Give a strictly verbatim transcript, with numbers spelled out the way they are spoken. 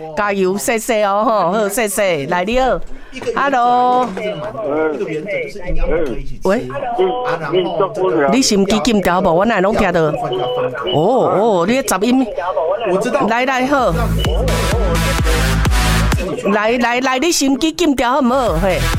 加油，谢谢哦，吼，好，谢谢，来你好 ，Hello，喂，你心机金条无？我哪拢听到？哦哦，你杂音， 我知道， 来来好，来来来，你心机金条好唔好？嘿。